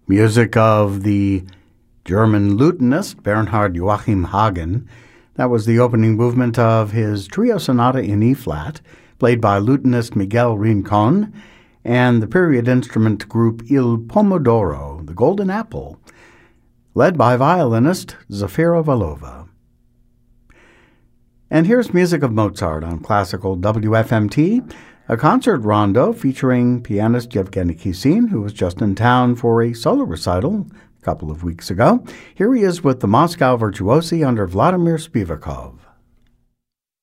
Music of the German lutenist Bernhard Joachim Hagen. That was the opening movement of his trio sonata in E-flat, played by lutenist Miguel Rincon, and the period instrument group Il Pomodoro, the Golden Apple, led by violinist Zafira Valova. And here's music of Mozart on classical WFMT, a concert rondo featuring pianist Yevgeny Kissin, who was just in town for a solo recital a couple of weeks ago. Here he is with the Moscow Virtuosi under Vladimir Spivakov.